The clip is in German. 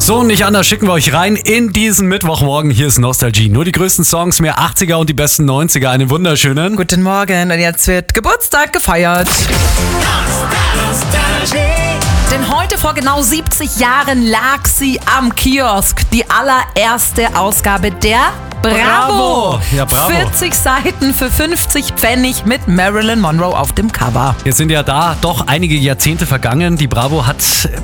So, nicht anders, schicken wir euch rein in diesen Mittwochmorgen. Hier ist Nostalgie. Nur die größten Songs, mehr 80er und die besten 90er. Einen wunderschönen Guten Morgen, und jetzt wird Geburtstag gefeiert. Denn heute vor genau 70 Jahren lag sie am Kiosk. Die allererste Ausgabe der Bravo. Ja, Bravo. 40 Seiten für 50 Pfennig mit Marilyn Monroe auf dem Cover. Jetzt sind ja da doch einige Jahrzehnte vergangen. Die Bravo hat